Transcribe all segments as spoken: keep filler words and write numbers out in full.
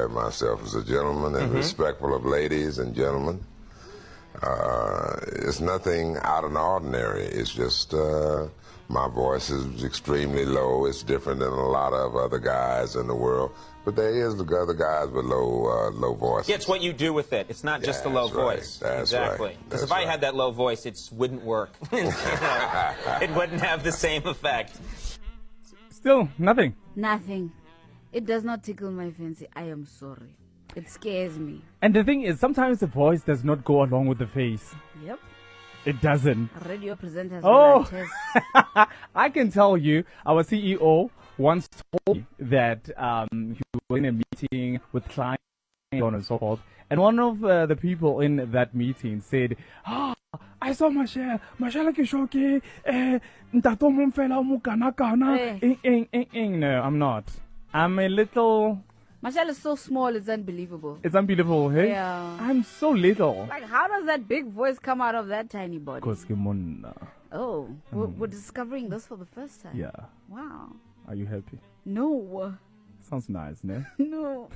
carry myself as a gentleman and Mm-hmm. respectful of ladies and gentlemen. Uh, it's nothing out of the ordinary. It's just uh, my voice is extremely low. It's different than a lot of other guys in the world. But there is the other guys with low uh, low voices. Yeah, it's what you do with it. It's not just Yeah, the low that's right. voice. That's exactly. right. Because That's if I right. had that low voice, it just wouldn't work. You know, it wouldn't have the same effect. Still, nothing. Nothing. It does not tickle my fancy. I am sorry. It scares me. And the thing is, sometimes the voice does not go along with the face. Yep. It doesn't. Radio presenters. Oh, will attest. I can tell you, our C E O once told me that um, he was in a meeting with clients and so forth, and one of uh, the people in that meeting said, "Ah, I saw Michelle. Michelle Kishoki. Eh, ntato mo mfela mo kana kana. Eh. Ing, ing, ing, ing." No, I'm not. I'm a little. Marshall is so small, it's unbelievable. It's unbelievable, hey? Yeah. I'm so little. Like, how does that big voice come out of that tiny body? Because Kimona. Oh, we're, we're discovering this for the first time. Yeah. Wow. Are you happy? No. Sounds nice, no? No.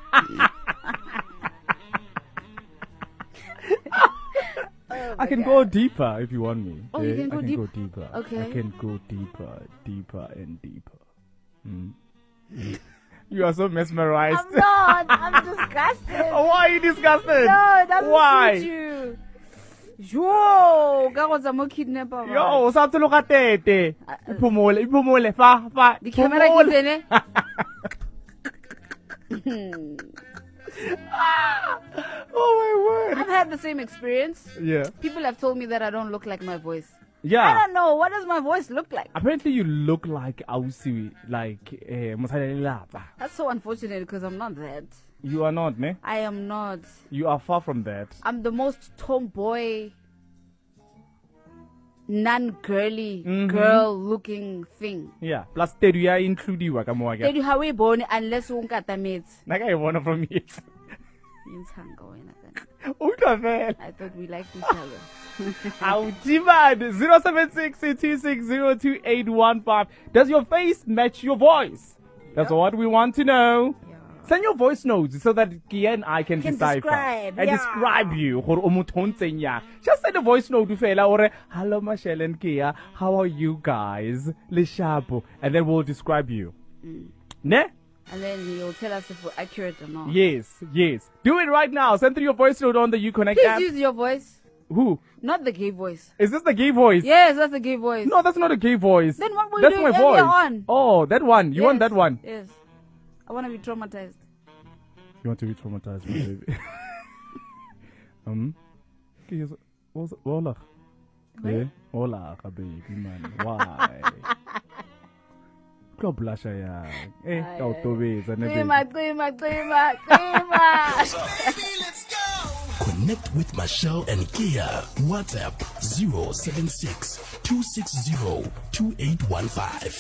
I can go deeper if you want me. Oh, you eh? can go I can deep- go deeper. Okay. I can go deeper, deeper, and deeper. Mm. You are so mesmerized. I'm not. I'm disgusted. Oh, why are you disgusted? No, it doesn't Why? suit you. Yo, ka go tsa mo kidnapper. ba. Yo, o sa tloga tete. Iphumole, iphumole, fa, fa. The camera phumole. is Oh my word. I've had the same experience. Yeah. People have told me that I don't look like my voice. I Yeah. don't know. What does my voice look like? Apparently you look like Ausi, like eh, Mosale Lapa. That's so unfortunate because I'm not that. You are not, ne? I am not. You are far from that. I'm the most tomboy, non-girly, Mhm. girl-looking thing. Yeah. Plus tedu ya includiwa ka mo Tell you how we born unless you got mates. Naka e bona from here. Utlwa fela. I thought we liked each other. Auti man. zero seven six two six zero two eight one five. Does your face match your voice? That's what we want to know. Yeah. Send your voice notes so that Kia and I can, Can decipher describe, and yeah. describe you. Gore o motho o ntseng yang. Just send a voice note to fela or hello Michelle and Kia, how are you guys? Le shapo, and then we'll describe you. Ne? And then he'll tell us if we're accurate or not. Yes, yes. Do it right now. Send through your voice note on the Uconnect Please app. use your voice, Who? not the gay voice. Is this the gay voice? Yes, that's the gay voice. No, that's not a gay voice. Then what were you That's doing my earlier voice. on? Oh, that one. You want Yes, that one? Yes. I want to be traumatized. You want to be traumatized, my baby? um, Kies- what's hola? Eh? Hola, baby, man. Why? Club lasha ya. Eh, kau tobeza ne Qima, baby. qima, qima, qima. Connect with Michelle and Kia. WhatsApp zero seven six two six zero two eight one five.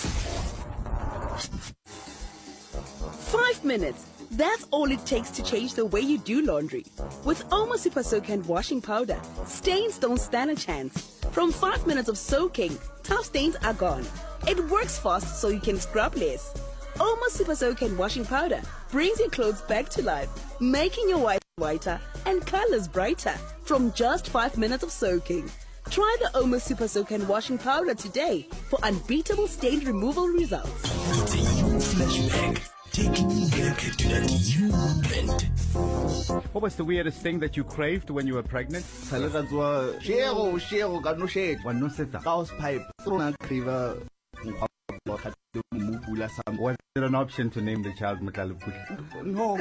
Five minutes. That's all it takes to change the way you do laundry. With Omo Super Soakant washing powder, stains don't stand a chance. From five minutes of soaking, tough stains are gone. It works fast so you can scrub less. Omo Super Soakant washing powder brings your clothes back to life, making your white whiter and colors brighter from just five minutes of soaking. Try the Omo Super Soakant washing powder today for unbeatable stain removal results. It's a you flashback. Taking you back to that you moment. What was the weirdest thing that you craved when you were pregnant? Salad shero shero ka no shit wa no setsa house pipe tsona criva Was there an option to name the child Mutlalupushi? no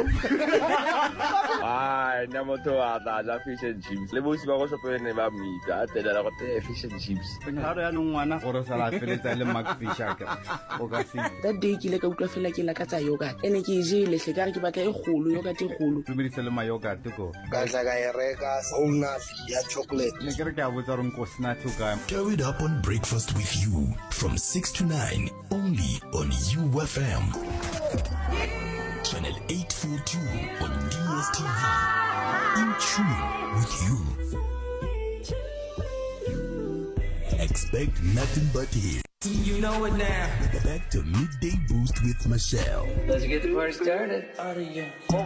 Ah, nna motho a tla fish and chips. Le bosi ba go shopela ne ba meat. A tela la go te fish and chips. How do I know ngwana gore sala feletsa le magfish aka? O ka se. That day ke le ka utlwa fela ke lakatsa yogurt. Ene ke je le hle ka re ke batla e kgolo yogurt e kgolo. Tumedisa le ma yogurt go. ka tla ka e reka bonus ya chocolate Ne kere ke a botsa gore nko snack to ka. Throw it up on breakfast with you from six to nine only on U F M. Channel eight forty-two on D S T V. In tune with you. Expect nothing but hits. You know it now. Back to Midday Boost with Michelle. Let's get the party started. Out of you.